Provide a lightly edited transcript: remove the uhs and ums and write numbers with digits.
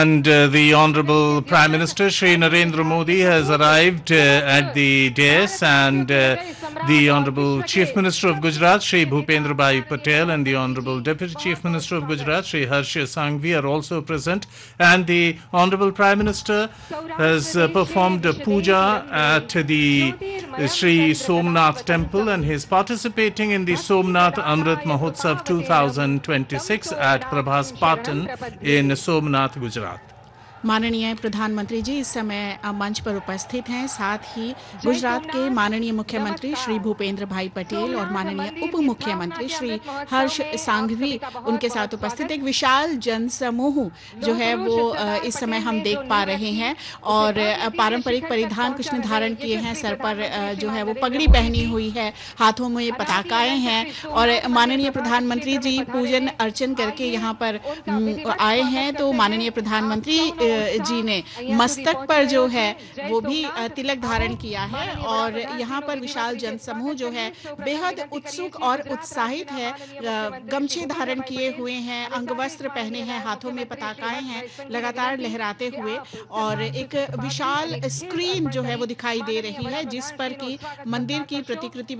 And the Honorable Prime Minister Shri Narendra Modi has arrived at the dais, and the Honorable Chief Minister of Gujarat Shri Bhupendra Bhai Patel and the Honorable Deputy Chief Minister of Gujarat Shri Harsh Sanghvi are also present, and the Honorable Prime Minister has performed a puja at the Sri Somnath Temple, and he is participating in the Somnath Amrit Mahotsav 2026 at Prabhas Patan in Somnath, Gujarat. माननीय प्रधानमंत्री जी इस समय मंच पर उपस्थित हैं। साथ ही गुजरात के माननीय मुख्यमंत्री श्री भूपेंद्र भाई पटेल और माननीय उप मुख्यमंत्री श्री हर्ष सांघवी उनके साथ उपस्थित एक विशाल जन समूह जो है वो इस समय हम देख पा रहे हैं और पारंपरिक परिधान कुछ ने धारण किए हैं, सर पर जो है वो पगड़ी पहनी हुई है, हाथों में ये पताकाएं हैं और माननीय प्रधानमंत्री जी पूजन अर्चन करके यहाँ पर आए हैं। तो माननीय प्रधानमंत्री जी ने मस्तक पर जो है वो भी तिलक धारण किया है और यहाँ पर विशाल जनसमूह जो है बेहद उत्सुक और उत्साहित है। गमछे धारण किए हुए हैं, अंगवस्त्र पहने हैं, हाथों में पताकाएं हैं लगातार लहराते हुए और एक विशाल स्क्रीन जो है वो दिखाई दे रही है जिस पर कि मंदिर की प्रतिकृति